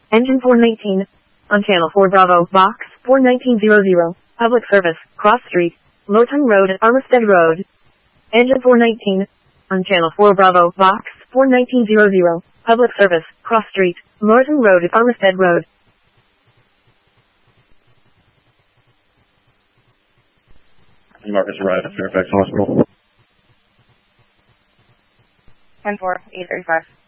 Engine 419. On Channel 4 Bravo, Box 41900. Public service, Cross Street, Moreton Road at Armistead Road. Engine 419. On Channel 4 Bravo, Box 41900. Public service, Cross Street, Moreton Road at Armistead Road. Marcus arrived at Fairfax Hospital. 10-4, 835.